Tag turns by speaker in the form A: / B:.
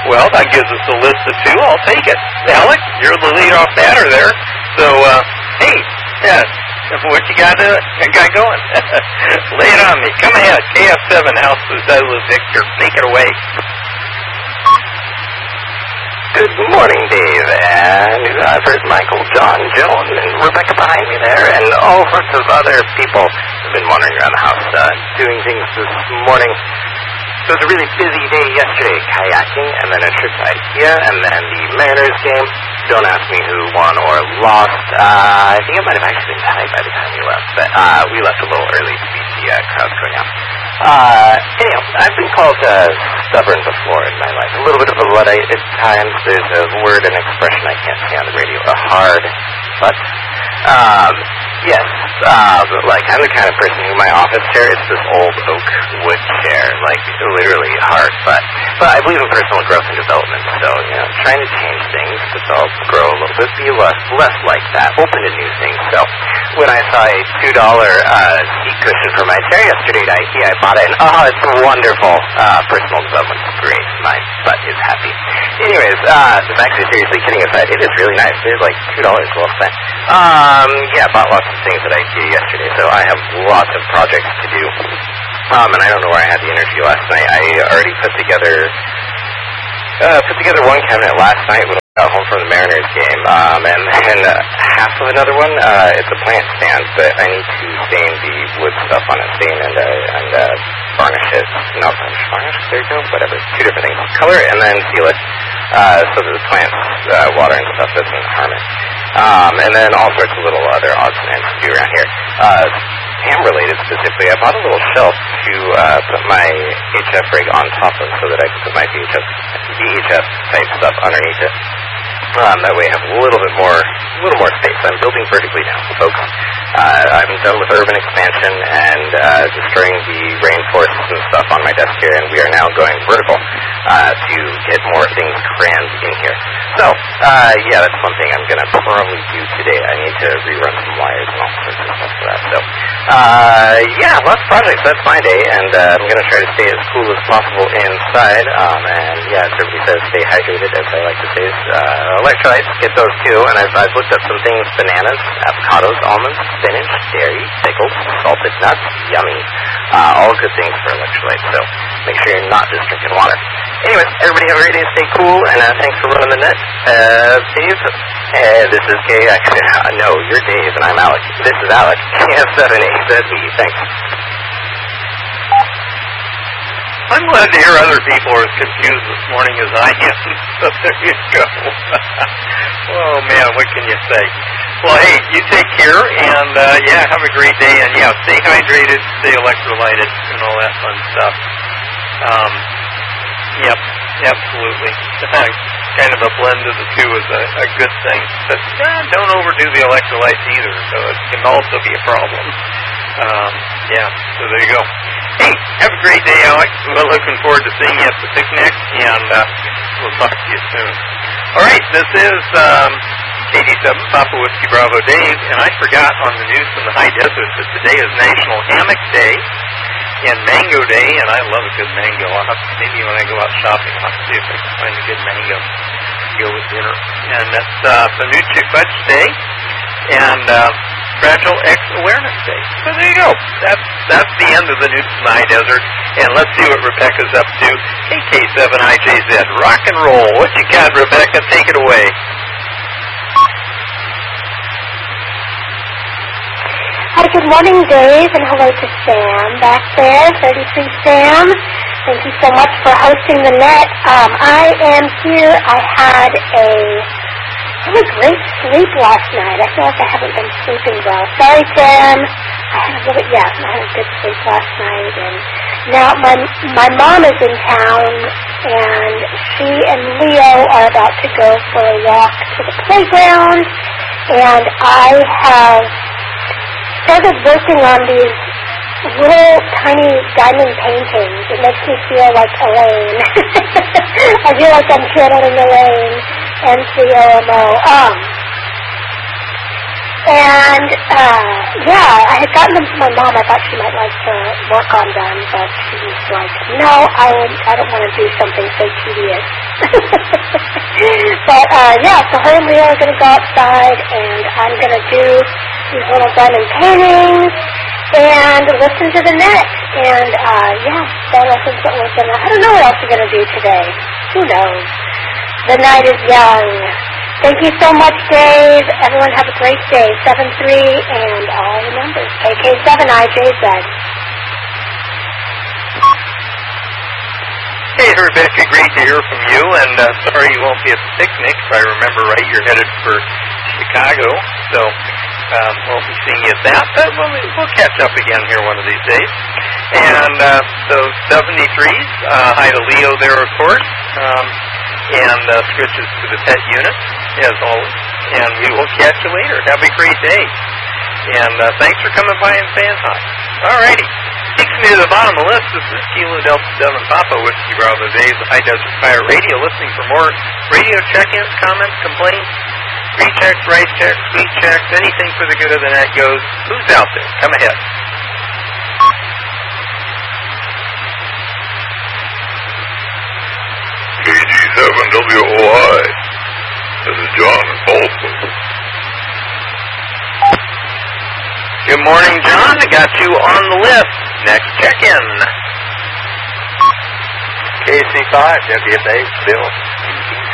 A: Well, that gives us a list of 2. I'll take it. Alec, you're the lead-off batter there. So, hey, yeah, what you got going? Lay it on me. Come ahead. KF7, House of Douglas Victor. Take it away.
B: Good morning, Dave, and I've heard Michael, John, Joan, and Rebecca behind me there, and all sorts of other people have been wandering around the house doing things this morning. So it was a really busy day yesterday, kayaking, and then a trip to IKEA, and then the Mariners game. Don't ask me who won or lost. I think it might have actually been tied by the time we left, but we left a little early to beat the crowds going out. Anyhow, I've been called stubborn before in my life. A little bit of a Luddite at times. There's a word and expression I can't say on the radio. A hard butt. Yes, like, I'm the kind of person who my office chair is this old oak wood chair, like, literally hard, but I believe in personal growth and development, so, trying to change things, develop, grow a little bit, be less like that, open to new things. So, when I saw a $2 seat cushion for my chair yesterday at IKEA, I bought it, and it's wonderful. Personal development is great. My butt is happy. Anyways, actually, seriously, kidding aside, it is really nice. It is like $2 well spent. Yeah, I bought lots of things at IKEA yesterday, so I have lots of projects to do. And I don't know where I had the energy last night. I already put together one cabinet last night when I got home from the Mariners game, and half of another one, it's a plant stand, but I need to stain the wood stuff on it, and varnish it. Not varnish, there you go, whatever. 2 different things. Color it and then seal it, so that the plants, water and stuff doesn't harm it. And then all sorts of little other odds and ends to do around here. Ham-related specifically, I bought a little shelf to put my HF rig on top of so that I can put my VHF type stuff underneath it. That way I have a little more space. I'm building vertically now, folks. I'm done with urban expansion and destroying the rainforests and stuff on my desk here, and we are now going vertical to get more things crammed in here. So, yeah, that's one thing I'm going to probably do today. I need to rerun some wires and all sorts of stuff for that. So, yeah, lots of projects. That's my day, and I'm going to try to stay as cool as possible inside. And, yeah, as everybody says, stay hydrated, as I like to say. Electrolytes, get those too, and I've looked up some things: bananas, avocados, almonds, spinach, dairy, pickles, salted nuts, yummy. All good things for electrolytes, so make sure you're not just drinking water. Anyways, everybody have a great day, stay cool, and thanks for running the net. Dave, this is Kay, actually, no, you're Dave, and I'm Alec. This is Alec, KF7AZB, thanks.
A: I'm glad to hear other people are as confused this morning as I am. So there you go. Oh, man, what can you say? Well, hey, you take care, and, yeah, have a great day. And, yeah, stay hydrated, stay electrolyted, and all that fun stuff. Yep, absolutely. Kind of a blend of the two is a good thing. But don't overdo the electrolytes either, so it can also be a problem. Yeah, so there you go. Hey, have a great day, Alex. We're looking forward to seeing you at the picnic, and we'll talk to you soon. All right, this is KD7, Papa Whiskey Bravo Dave, and I forgot on the news from the high desert that today is National Hammock Day and Mango Day, and I love a good mango. I'll have to, maybe when I go out shopping, I'll have to see if I can find a good mango to go with dinner. And that's the New Chick Fudge Day, and Fragile X Awareness Day. So there you go. That's the end of the news from the high desert. And let's see what Rebecca's up to. Hey, K7IJZ, rock and roll. What you got, Rebecca? Take it away.
C: Hi, good morning, Dave, and hello to Sam back there, 33 Sam. Thank you so much for hosting the net. I am here. I had a great sleep last night. I feel like I haven't been sleeping well. Sorry, Sam. I had a good sleep last night. And now my mom is in town, and she and Leo are about to go for a walk to the playground, and I have started working on these little tiny diamond paintings. It makes me feel like Elaine. I feel like I'm channeling Elaine, NCOMO. And, yeah, I had gotten them from my mom. I thought she might like to work on them, but she was like, no, I don't want to do something so tedious. But, yeah, so her and Leo are going to go outside, and I'm going to do these little diamond paintings and listen to the net. And, yeah, that I think what we're going to... I don't know what else we're going to do today. Who knows? The night is young. Thank you so much, Dave. Everyone have a great day. 7-3 and all the numbers. KK7IJZ.
A: Hey, Rebecca, great to hear from you, and sorry you won't be at the picnic. If I remember right, you're headed for Chicago, so won't be seeing you at that, but we'll catch up again here one of these days. And so 73s, hi to Leo there, of course, and switches to the pet unit, as always, and we will catch you later. Have a great day, and thanks for coming by and saying hi. All righty. Takes me to the bottom of the list. This is Kilo Delta 7 Papa, Whiskey Bravo Days, High Desert Fire Radio, listening for more radio check-ins, comments, complaints, rechecks, rice checks, sweet checks, anything for the good of the net goes. Who's out there? Come ahead.
D: KG7WOI. This is John in Folsom.
A: Good morning, John. I got you on the list. Next check-in.
B: KC5, WFA, Bill.